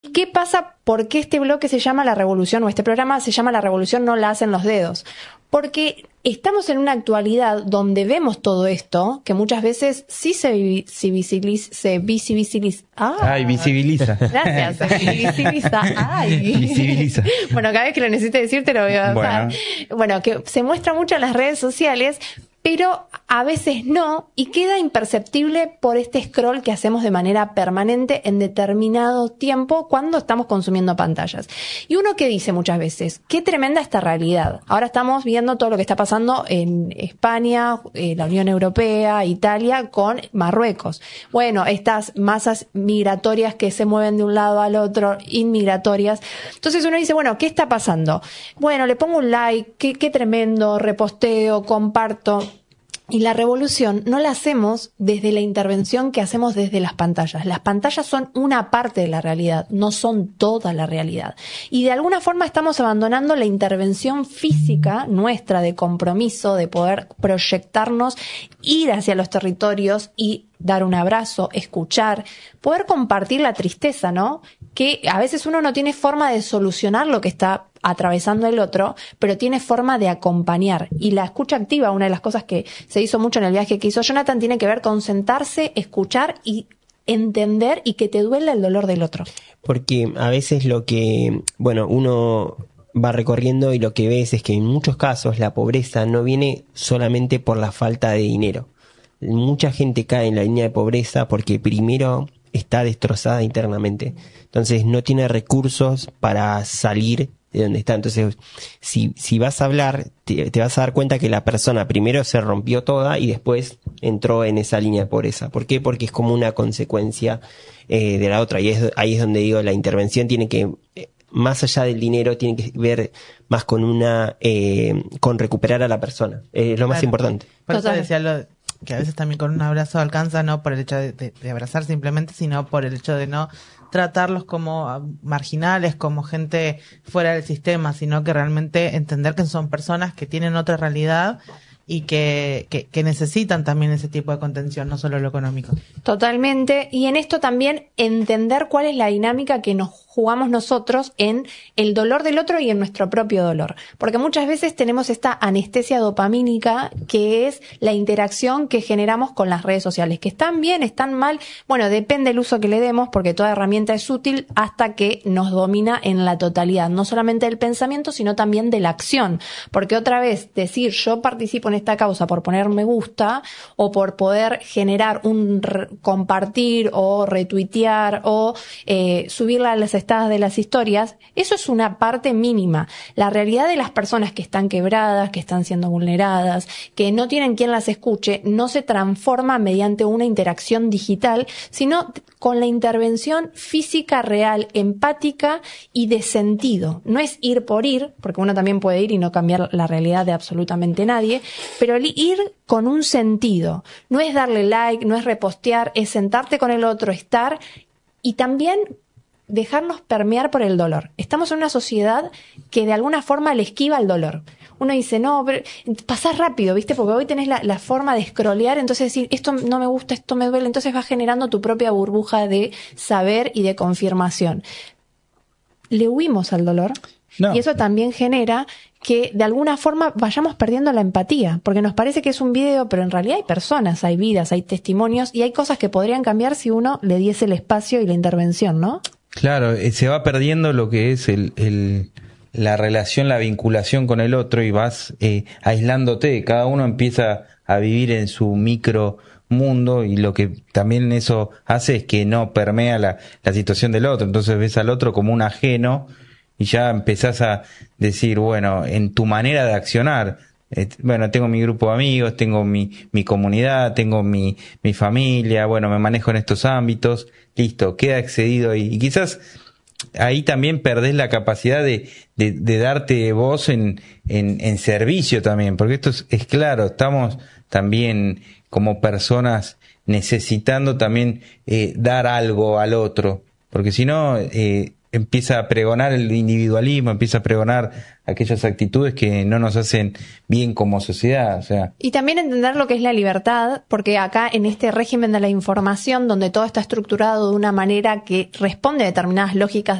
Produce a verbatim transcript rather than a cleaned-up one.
¿Qué pasa? ¿Por qué este bloque se llama La Revolución, o este programa se llama La Revolución no la hacen los dedos? Porque estamos en una actualidad donde vemos todo esto, que muchas veces sí se, vi- se visibiliza, se visibiliza. Ah, Ay, visibiliza. Gracias, se visibiliza. Ay. Visibiliza. Bueno, cada vez que lo necesite decir te lo voy a bajar. Bueno. Bueno, que se muestra mucho en las redes sociales, pero a veces no, y queda imperceptible por este scroll que hacemos de manera permanente en determinado tiempo cuando estamos consumiendo pantallas. Y uno que dice muchas veces, qué tremenda esta realidad. Ahora estamos viendo todo lo que está pasando en España, eh, la Unión Europea, Italia, con Marruecos. Bueno, estas masas migratorias que se mueven de un lado al otro, inmigratorias. Entonces uno dice, bueno, ¿qué está pasando? Bueno, le pongo un like, qué, qué tremendo, reposteo, comparto. Y la revolución no la hacemos desde la intervención que hacemos desde las pantallas. Las pantallas son una parte de la realidad, no son toda la realidad. Y de alguna forma estamos abandonando la intervención física nuestra de compromiso, de poder proyectarnos, ir hacia los territorios y dar un abrazo, escuchar, poder compartir la tristeza, ¿no? Que a veces uno no tiene forma de solucionar lo que está atravesando el otro, pero tiene forma de acompañar. Y la escucha activa, una de las cosas que se hizo mucho en el viaje que hizo Jonathan, tiene que ver con sentarse, escuchar y entender y que te duela el dolor del otro. Porque a veces lo que, bueno, uno va recorriendo y lo que ves es que en muchos casos la pobreza no viene solamente por la falta de dinero. Mucha gente cae en la línea de pobreza porque primero está destrozada internamente. Entonces no tiene recursos para salir de donde está. Entonces, si, si vas a hablar, te, te vas a dar cuenta que la persona primero se rompió toda y después entró en esa línea de pobreza. ¿Por qué? Porque es como una consecuencia eh, de la otra. Y es, ahí es donde digo, la intervención tiene que, eh, más allá del dinero, tiene que ver más con una, eh, con recuperar a la persona. Es eh, lo más Claro. importante. Por eso Total. decía lo que a veces también con un abrazo alcanza, no por el hecho de, de- de abrazar simplemente, sino por el hecho de no tratarlos como ah, marginales, como gente fuera del sistema, sino que realmente entender que son personas que tienen otra realidad y que, que, que necesitan también ese tipo de contención, no solo lo económico. Totalmente. Y en esto también entender cuál es la dinámica que nos jugamos nosotros en el dolor del otro y en nuestro propio dolor. Porque muchas veces tenemos esta anestesia dopamínica que es la interacción que generamos con las redes sociales, que están bien, están mal. Bueno, depende del uso que le demos, porque toda herramienta es útil hasta que nos domina en la totalidad, no solamente del pensamiento, sino también de la acción. Porque otra vez, decir yo participo en esta causa por poner me gusta o por poder generar un re- compartir o retuitear o eh, subirla a las estadas de las historias, eso es una parte mínima. La realidad de las personas que están quebradas, que están siendo vulneradas, que no tienen quien las escuche, no se transforma mediante una interacción digital, sino con la intervención física real, empática y de sentido. No es ir por ir, porque uno también puede ir y no cambiar la realidad de absolutamente nadie, pero el ir con un sentido. No es darle like, no es repostear, es sentarte con el otro, estar y también dejarnos permear por el dolor. Estamos en una sociedad que de alguna forma le esquiva el dolor. Uno dice, no, pero pasás rápido, ¿viste? Porque hoy tenés la, la forma de scrollear, entonces decir, esto no me gusta, esto me duele, entonces vas generando tu propia burbuja de saber y de confirmación. Le huimos al dolor. No. Y eso también genera que de alguna forma vayamos perdiendo la empatía, porque nos parece que es un video, pero en realidad hay personas, hay vidas, hay testimonios y hay cosas que podrían cambiar si uno le diese el espacio y la intervención, ¿no? Claro, eh, se va perdiendo lo que es el, el la relación, la vinculación con el otro y vas eh, aislándote. Cada uno empieza a vivir en su micro mundo y lo que también eso hace es que no permea la, la situación del otro. Entonces ves al otro como un ajeno y ya empezás a decir, bueno, en tu manera de accionar, eh, bueno, tengo mi grupo de amigos, tengo mi, mi comunidad, tengo mi, mi familia, bueno, me manejo en estos ámbitos, listo, queda excedido ahí. Y quizás ahí también perdés la capacidad de, de, de darte voz en, en, en servicio también, porque esto es, es claro, estamos también como personas necesitando también eh, dar algo al otro, porque si no, eh, empieza a pregonar el individualismo, empieza a pregonar aquellas actitudes que no nos hacen bien como sociedad, o sea. Y también entender lo que es la libertad, porque acá en este régimen de la información, donde todo está estructurado de una manera que responde a determinadas lógicas